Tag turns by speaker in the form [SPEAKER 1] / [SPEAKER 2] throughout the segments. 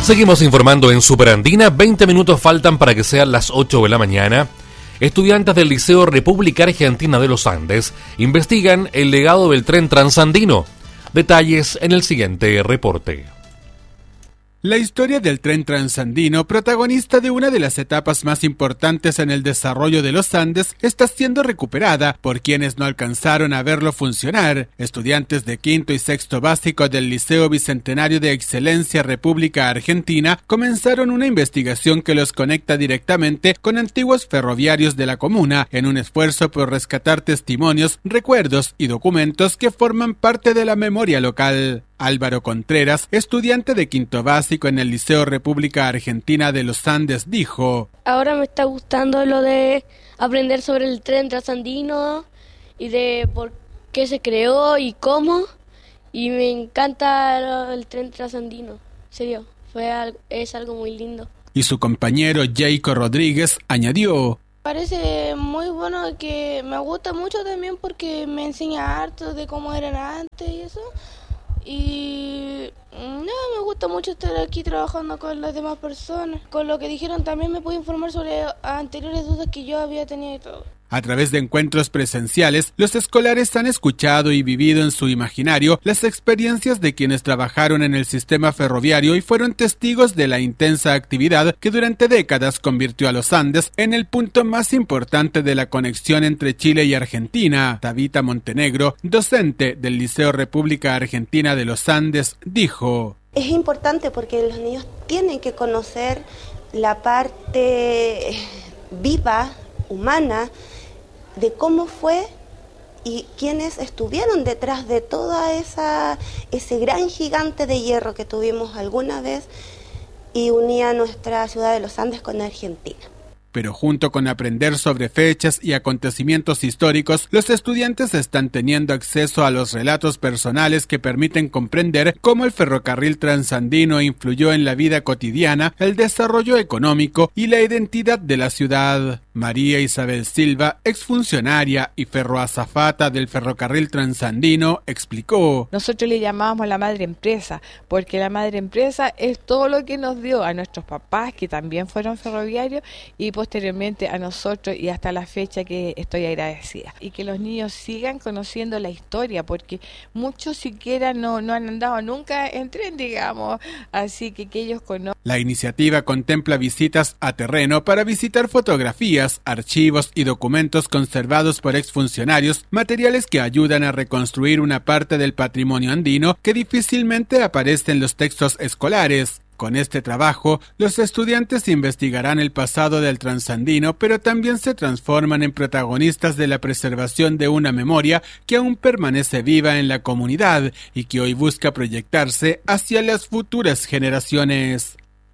[SPEAKER 1] Seguimos informando en Superandina. 20 minutos faltan para que sean las 8 de la mañana. Estudiantes del Liceo República Argentina de los Andes investigan el legado del tren transandino. Detalles en el siguiente reporte.
[SPEAKER 2] La historia del tren transandino, protagonista de una de las etapas más importantes en el desarrollo de los Andes, está siendo recuperada por quienes no alcanzaron a verlo funcionar. Estudiantes de quinto y sexto básico del Liceo Bicentenario de Excelencia República Argentina comenzaron una investigación que los conecta directamente con antiguos ferroviarios de la comuna, en un esfuerzo por rescatar testimonios, recuerdos y documentos que forman parte de la memoria local. Álvaro Contreras, estudiante de quinto básico en el Liceo República Argentina de los Andes, dijo:
[SPEAKER 3] ahora me está gustando lo de aprender sobre el tren transandino y de por qué se creó y cómo, y me encanta el tren transandino, en serio, es algo muy lindo.
[SPEAKER 2] Y su compañero Jacob Rodríguez añadió:
[SPEAKER 4] parece muy bueno, que me gusta mucho también porque me enseña harto de cómo eran antes y eso. Y me gusta mucho estar aquí trabajando con las demás personas. Con lo que dijeron también me pude informar sobre anteriores dudas que yo había tenido y todo.
[SPEAKER 2] A través de encuentros presenciales, los escolares han escuchado y vivido en su imaginario las experiencias de quienes trabajaron en el sistema ferroviario y fueron testigos de la intensa actividad que durante décadas convirtió a los Andes en el punto más importante de la conexión entre Chile y Argentina. Tabita Montenegro, docente del Liceo República Argentina de los Andes, dijo:
[SPEAKER 5] es importante porque los niños tienen que conocer la parte viva, humana, de cómo fue y quiénes estuvieron detrás de toda ese gran gigante de hierro que tuvimos alguna vez y unía nuestra ciudad de los Andes con Argentina.
[SPEAKER 2] Pero junto con aprender sobre fechas y acontecimientos históricos, los estudiantes están teniendo acceso a los relatos personales que permiten comprender cómo el ferrocarril transandino influyó en la vida cotidiana, el desarrollo económico y la identidad de la ciudad. María Isabel Silva, exfuncionaria y ferroazafata del ferrocarril transandino, explicó:
[SPEAKER 6] nosotros le llamábamos la madre empresa, porque la madre empresa es todo lo que nos dio a nuestros papás, que también fueron ferroviarios, y posteriormente a nosotros, y hasta la fecha que estoy agradecida. Y que los niños sigan conociendo la historia, porque muchos siquiera no han andado nunca en tren, digamos, así que ellos conozcan.
[SPEAKER 2] La iniciativa contempla visitas a terreno para visitar fotografías, archivos y documentos conservados por exfuncionarios, materiales que ayudan a reconstruir una parte del patrimonio andino que difícilmente aparece en los textos escolares. Con este trabajo, los estudiantes investigarán el pasado del transandino, pero también se transforman en protagonistas de la preservación de una memoria que aún permanece viva en la comunidad y que hoy busca proyectarse hacia las futuras generaciones.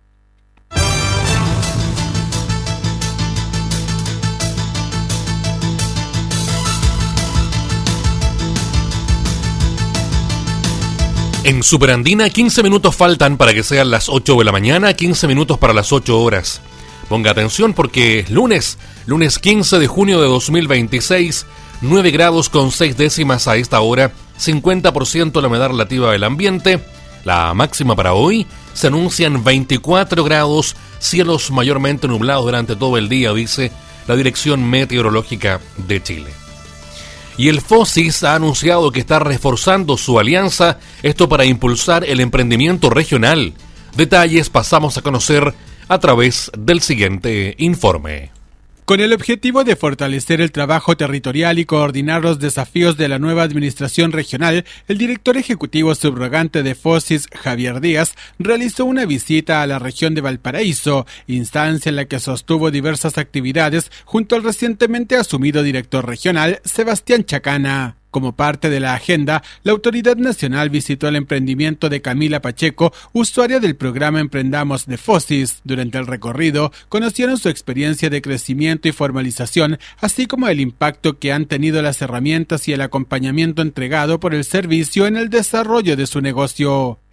[SPEAKER 1] En Superandina, 15 minutos faltan para que sean las 8 de la mañana, 15 minutos para las 8 horas. Ponga atención porque lunes 15 de junio de 2026, 9 grados con 6 décimas a esta hora, 50% la humedad relativa del ambiente. La máxima para hoy se anuncian 24 grados, cielos mayormente nublados durante todo el día, dice la Dirección Meteorológica de Chile. Y el FOSIS ha anunciado que está reforzando su alianza, esto para impulsar el emprendimiento regional. Detalles pasamos a conocer a través del siguiente informe.
[SPEAKER 2] Con el objetivo de fortalecer el trabajo territorial y coordinar los desafíos de la nueva administración regional, el director ejecutivo subrogante de FOSIS, Javier Díaz, realizó una visita a la región de Valparaíso, instancia en la que sostuvo diversas actividades junto al recientemente asumido director regional, Sebastián Chacana. Como parte de la agenda, la Autoridad Nacional visitó el emprendimiento de Camila Pacheco, usuaria del programa Emprendamos de FOSIS. Durante el recorrido, conocieron su experiencia de crecimiento y formalización, así como el impacto que han tenido las herramientas y el acompañamiento entregado por el servicio en el desarrollo de su negocio.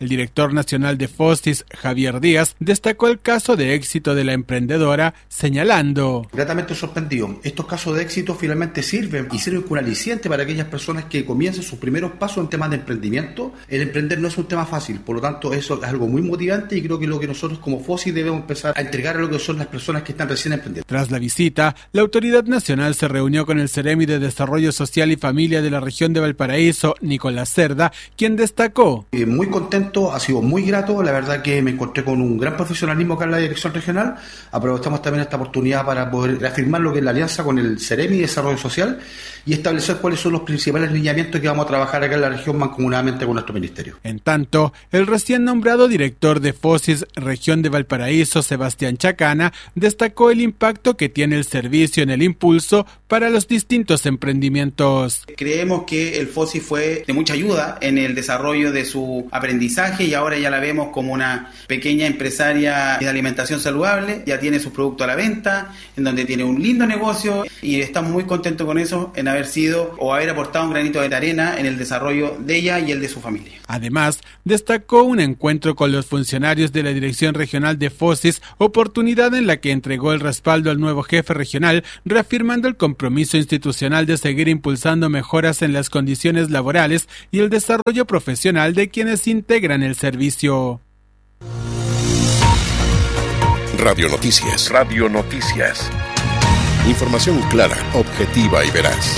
[SPEAKER 2] El director nacional de FOSIS, Javier Díaz, destacó el caso de éxito de la emprendedora, señalando:
[SPEAKER 7] gratamente sorprendido. Estos casos de éxito finalmente sirven como aliciente para aquellas personas que comiencen sus primeros pasos en temas de emprendimiento. El emprender no es un tema fácil, por lo tanto eso es algo muy motivante y creo que lo que nosotros como FOSIS debemos empezar a entregar a lo que son las personas que están recién emprendiendo.
[SPEAKER 2] Tras la visita, la autoridad nacional se reunió con el Ceremi de Desarrollo Social y Familia de la región de Valparaíso, Nicolás Cerda, quien destacó:
[SPEAKER 7] muy contento, ha sido muy grato, la verdad que me encontré con un gran profesionalismo acá en la dirección regional. Aprovechamos también esta oportunidad para poder reafirmar lo que es la alianza con el Ceremi de Desarrollo Social y establecer cuáles son los principales lineamientos que vamos a trabajar acá en la región mancomunadamente con nuestro ministerio.
[SPEAKER 2] En tanto, el recién nombrado director de FOSIS Región de Valparaíso, Sebastián Chacana, destacó el impacto que tiene el servicio en el impulso para los distintos emprendimientos.
[SPEAKER 8] Creemos que el FOSIS fue de mucha ayuda en el desarrollo de su aprendizaje y ahora ya la vemos como una pequeña empresaria de alimentación saludable, ya tiene sus productos a la venta, en donde tiene un lindo negocio y estamos muy contentos con eso, en haber sido o haber aportado un granito de arena en el desarrollo de ella y el de su familia.
[SPEAKER 2] Además, destacó un encuentro con los funcionarios de la Dirección Regional de FOSIS, oportunidad en la que entregó el respaldo al nuevo jefe regional, reafirmando el compromiso institucional de seguir impulsando mejoras en las condiciones laborales y el desarrollo profesional de quienes integran el servicio.
[SPEAKER 9] Radio Noticias. Radio Noticias. Información clara, objetiva y veraz.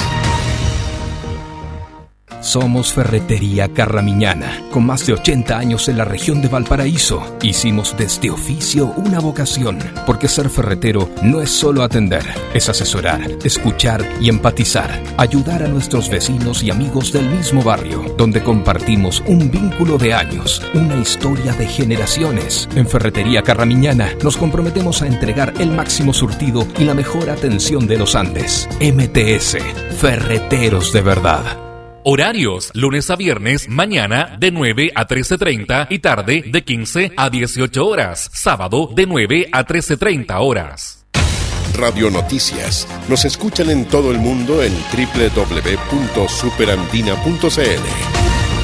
[SPEAKER 10] Somos Ferretería Carramiñana, con más de 80 años en la región de Valparaíso. Hicimos de este oficio una vocación, porque ser ferretero no es solo atender, es asesorar, escuchar y empatizar, ayudar a nuestros vecinos y amigos del mismo barrio, donde compartimos un vínculo de años, una historia de generaciones. En Ferretería Carramiñana nos comprometemos a entregar el máximo surtido y la mejor atención de los Andes. MTS, Ferreteros de verdad.
[SPEAKER 1] Horarios, lunes a viernes, mañana de 9 a 13:30 y tarde de 15 a 18 horas. Sábado de 9 a 13:30 horas.
[SPEAKER 9] Radio Noticias. Nos escuchan en todo el mundo en www.superandina.cl.